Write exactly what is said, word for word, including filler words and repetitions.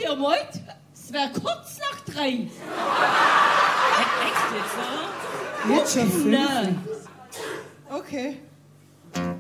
ihr meint, es wäre kurz nach drei. Echt jetzt, oder? Jetzt schon fünf. Nein. Okay.